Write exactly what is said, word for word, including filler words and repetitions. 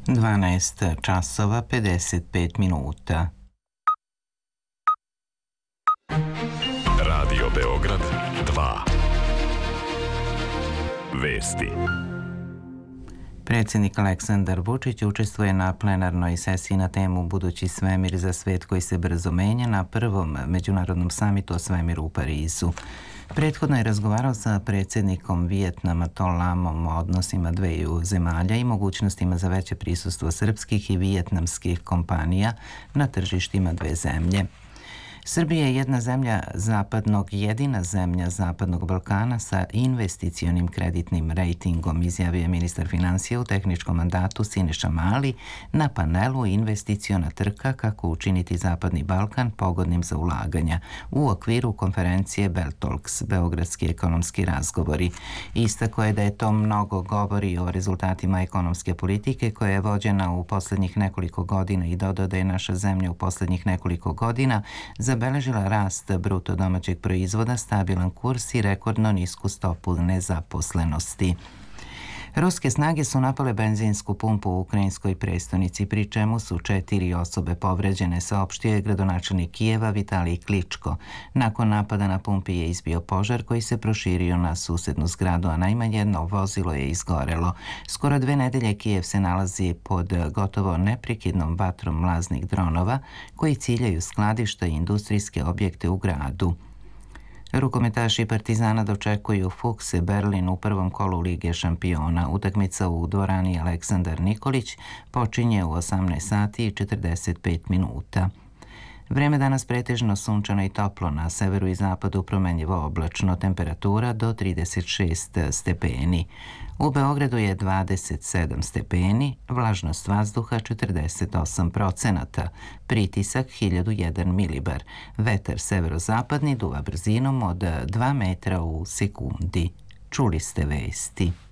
dvanaest časova pedeset pet minuta. Radio Beograd dva. Vesti. Predsjednik Aleksandar Vučić učestvuje na plenarnoj sesiji na temu Budući svemir za svet koji se brzo menja na prvom međunarodnom samitu o svemiru u Parizu. Prethodno je razgovarao sa predsjednikom Vijetnama To Lamom o odnosima dveju zemalja i mogućnostima za veće prisustvo srpskih i vijetnamskih kompanija na tržištima dve zemlje. Srbija je jedna zemlja zapadnog, jedina zemlja Zapadnog Balkana sa investicionim kreditnim rejtingom, izjavio je ministar financija u tehničkom mandatu Siniša Mali na panelu Investiciona trka kako učiniti Zapadni Balkan pogodnim za ulaganja u okviru konferencije Beltalks, Beogradski ekonomski razgovori. Istako je da je to mnogo govori o rezultatima ekonomske politike koja je vođena u posljednjih nekoliko godina i dodao da je naša zemlja u posljednjih nekoliko godina za zabeležila rast bruto domaćeg proizvoda, stabilan kurs i rekordno nisku stopu nezaposlenosti. Ruske snage su napale benzinsku pumpu u ukrajinskoj prestonici, pri čemu su četiri osobe povređene, saopštio je gradonačelnik Kijeva Vitalij Kličko. Nakon napada na pumpi je izbio požar koji se proširio na susednu zgradu, a najmanje jedno vozilo je izgorelo. Skoro dve nedelje Kijev se nalazi pod gotovo neprekidnom vatrom mlaznih dronova koji ciljaju skladišta i industrijske objekte u gradu. Rukometaši Partizana dočekuju Fukse Berlin u prvom kolu Lige šampiona. Utakmica u dvorani Aleksandar Nikolić počinje u osamnaest sati i četrdeset pet minuta. Vreme danas pretežno sunčano i toplo, na severu i zapadu promenljivo oblačno, temperatura do trideset šest stepeni. U Beogradu je dvadeset sedam stepeni, vlažnost vazduha četrdeset osam procenata, pritisak hiljadu jedan milibar, vetar severozapadni duva brzinom od dva metra u sekundi. Čuli ste vesti.